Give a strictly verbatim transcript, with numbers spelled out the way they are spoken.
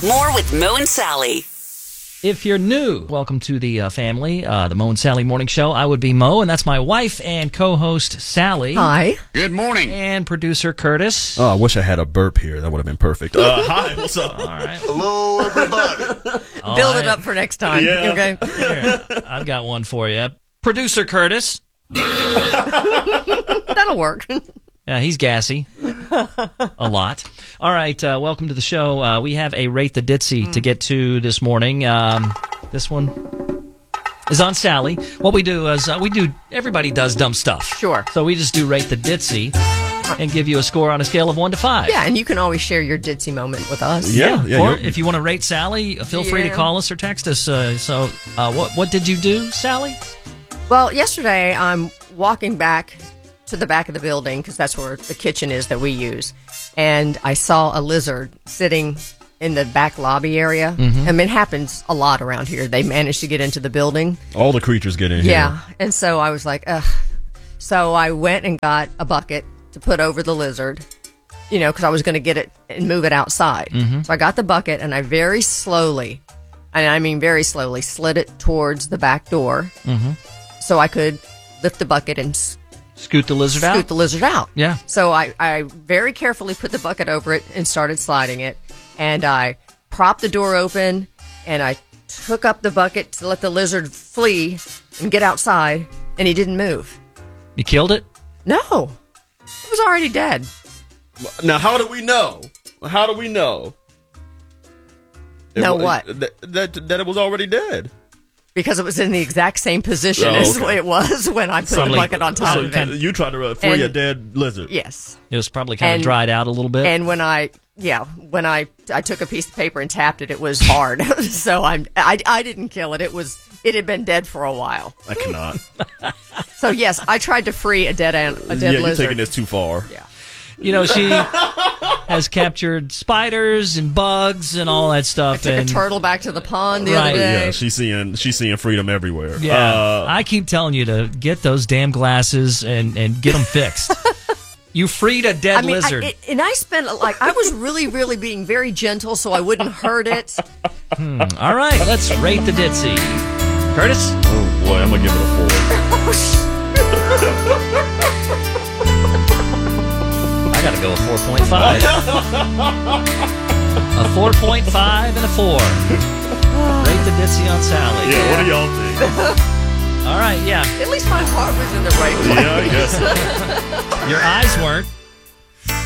More with Mo and Sally. If you're new, welcome to the uh, family, uh, the Mo and Sally Morning Show. I would be Mo, and that's my wife and co-host, Sally. Hi. Good morning. And producer, Curtis. Oh, I wish I had a burp here. That would have been perfect. Uh, hi, what's up? All right. Hello, everybody. All Build right. it up for next time. Yeah. Okay. Here, I've got one for you. Producer, Curtis. That'll work. Yeah, he's gassy. A lot. All right, uh, welcome to the show. Uh, we have a Rate the Ditzy to get to this morning. Um, this one is on Sally. What we do is uh, we do, everybody does dumb stuff. Sure. So we just do Rate the Ditzy and give you a score on a scale of one to five. Yeah, and you can always share your ditzy moment with us. Yeah, yeah. or you're- if you want to rate Sally, uh, feel free to Yeah. call us or text us. Uh, so uh, what, what did you do, Sally? Well, yesterday I'm walking back to the back of the building because that's where the kitchen is that we use, and I saw a lizard sitting in the back lobby area. I mean, it happens a lot around here. They managed to get into the building. all the creatures get in Yeah, here. and so I was like, ugh. So I went and got a bucket to put over the lizard, you know, because I was going to get it and move it outside. So I got the bucket and I very slowly, and I mean very slowly, slid it towards the back door so I could lift the bucket and s- Scoot the lizard scoot out? the lizard out. Yeah. So I, I very carefully put the bucket over it and started sliding it. And I propped the door open and I took up the bucket to let the lizard flee and get outside, and he didn't move. You killed it? No, it was already dead. Now, how do we know? How do we know? It Know wa- what? That, that, that it was already dead. Because it was in the exact same position Oh, as okay. it was when I put Probably- the bucket on top so of kind it. You tried to uh, free And- a dead lizard. Yes. It was probably kind of And- dried out a little bit. And when I, yeah, when I, I took a piece of paper and tapped it, it was hard. so I'm, I, I didn't kill it. It was, it had been dead for a while. I cannot. So yes, I tried to free a dead an, a dead yeah, you're lizard. taking this too far. Yeah. You know, she has captured spiders and bugs and all that stuff. Took and a turtle back to the pond the Right. other day. Yeah, she's seeing she's seeing freedom everywhere. Yeah, Uh, I keep telling you to get those damn glasses and, and get them fixed. You freed a dead I mean, I, lizard. it, and I spent like I was really, really being very gentle so I wouldn't hurt it. All right, let's rate the ditzy. Curtis? oh boy, I'm gonna give it a four. I gotta go a four point five. A four point five and a four. Rate the ditzy on Sally. Yeah, what do y'all think? All right, yeah. At least my heart was in the right place. Yeah, I guess. Your eyes weren't.